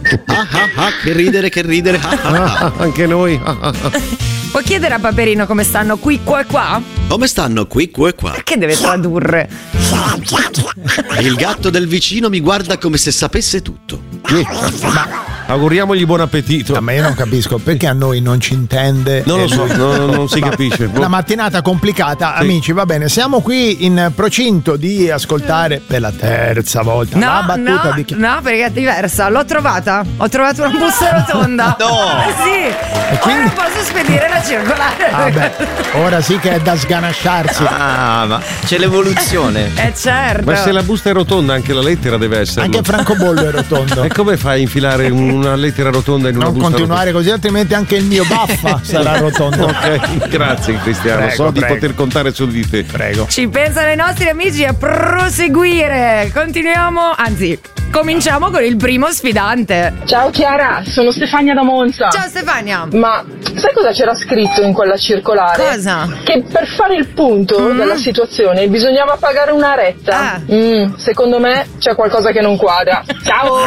Che ridere. Anche noi. Puoi chiedere a Paperino come stanno qui, qua e qua? Come stanno qui e qua? Che deve tradurre? Il gatto del vicino mi guarda come se sapesse tutto. Auguriamogli buon appetito. Ma io non capisco perché a noi non ci intende. Non lo so, non si capisce. Una mattinata complicata, sì. Amici, va bene, siamo qui in procinto di ascoltare per la terza volta la battuta di chi? No, perché è diversa. L'ho trovata. Ho trovato una busta rotonda. No! Sì. E quindi? Ora posso spedire la circolare. Vabbè, ora sì che è da sganasciarsi. Ma c'è l'evoluzione. Certo. Ma se la busta è rotonda, anche la lettera deve essere. Anche Francobollo è rotondo. E come fai a infilare una lettera rotonda in una non busta continuare rotonda? Così, altrimenti anche il mio baffa sarà rotondo. Ok, grazie Cristiano. Prego, di poter contare su di te. Prego. Ci pensano i nostri amici a proseguire. Continuiamo, anzi, cominciamo con il primo sfidante. Ciao Chiara, sono Stefania da Monza. Ciao Stefania. Ma sai cosa c'era scritto in quella circolare? Cosa? Che per fare il punto della situazione bisognava pagare una retta. Secondo me c'è qualcosa che non quadra. Ciao!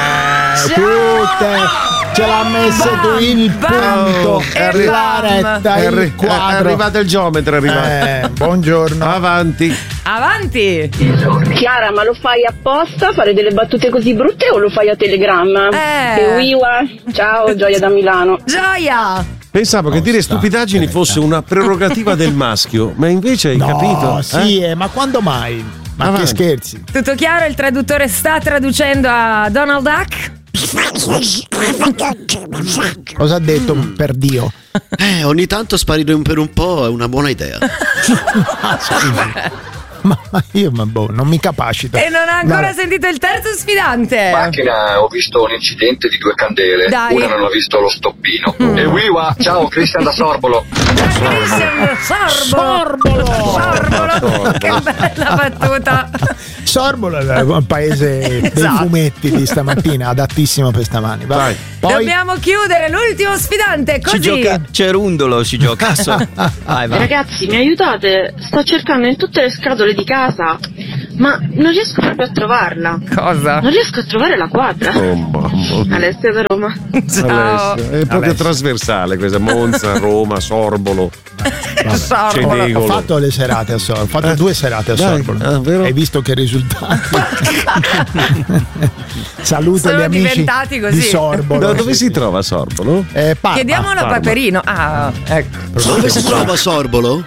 Tutte ce l'ha messa tu il punto, la retta, il quadro. È arrivato il geometra, buongiorno. Avanti. Chiara, ma lo fai apposta? Fare delle battute così brutte o lo fai a telegramma? Ciao, Gioia da Milano. Gioia! Pensavo che dire stupidaggini fosse una prerogativa del maschio, ma invece hai capito? Sì, ma quando mai? Ma Avanti. che scherzi? Tutto chiaro? Il traduttore sta traducendo a Donald Duck? Cosa ha detto, per Dio? Ogni tanto sparire per un po' è una buona idea. Ma io non mi capacito. E non ha ancora sentito il terzo sfidante. Macchina, ho visto un incidente di 2 candele. Dai. Una non ho visto lo stoppino. E wiwa, ciao, Cristian da Sorbolo. Sorbolo. Che bella battuta. Sorbolo è un paese dei fumetti di stamattina, adattissimo per stamani. Vai. Poi dobbiamo chiudere l'ultimo sfidante, così. Si gioca Cerundolo, si gioca. Vai. Ragazzi, mi aiutate? Sto cercando in tutte le scatole di casa, ma non riesco proprio a trovarla. Cosa? Non riesco a trovare la quadra. Alessia da Roma. Ciao. Alessia. È proprio trasversale questa, Monza, Roma, Sorbolo. ho fatto le serate a Sorbolo, ho fatto 2 serate a Sorbolo. Vero? Hai visto che risultati? Saluto sono gli amici diventati così. di Sorbolo. Dove si trova Sorbolo? Chiediamolo a Paperino. Ecco. Dove si trova Sorbolo?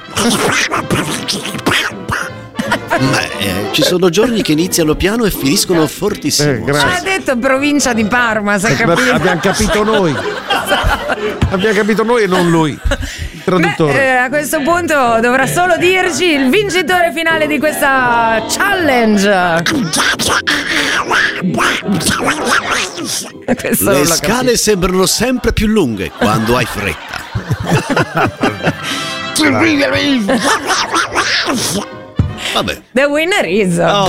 Ci sono giorni che iniziano piano e finiscono fortissimo. Ha detto provincia di Parma, sai capito? Abbiamo capito noi. Abbiamo capito noi e non lui. Traduttore. A questo punto dovrà solo dirci il vincitore finale di questa challenge. Le scale sembrano sempre più lunghe quando hai fretta. Vabbè. The winner is. È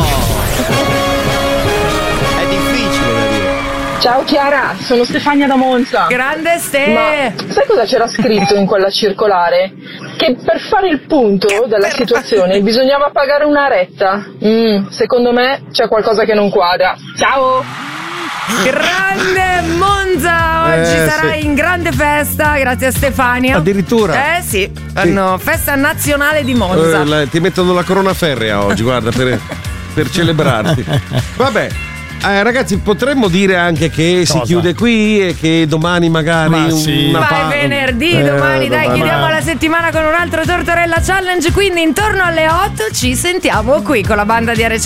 difficile da dire. Ciao Chiara, sono Stefania da Monza. Grande Ste. Ma sai cosa c'era scritto in quella circolare? Che per fare il punto della situazione bisognava pagare una retta. Secondo me c'è qualcosa che non quadra. Ciao! Grande Monza! Oggi sarai in grande festa, grazie a Stefania. Addirittura? Sì, fanno festa nazionale di Monza. Ti mettono la corona ferrea oggi, guarda, per celebrarti. Vabbè. Ragazzi, potremmo dire anche che si chiude qui e che domani magari venerdì, domani dai, chiudiamo la settimana con un altro Tortorella Challenge, quindi intorno alle 8 ci sentiamo qui con la banda di RC